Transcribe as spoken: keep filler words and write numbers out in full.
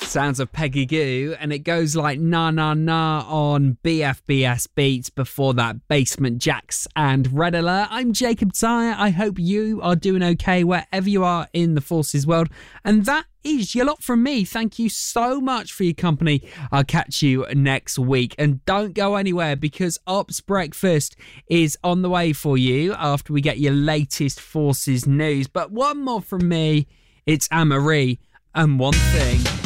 Sounds of Peggy Goo, and it goes like na na na on B F B S Beats. Before that, Basement Jaxx and Red Alert. I'm Jacob Tyre. I hope you are doing okay wherever you are in the Forces world, and that is your lot from me. Thank you so much for your company. I'll catch you next week, and don't go anywhere because Ops Breakfast is on the way for you after we get your latest Forces news. But one more from me, it's Anne-Marie and One Thing.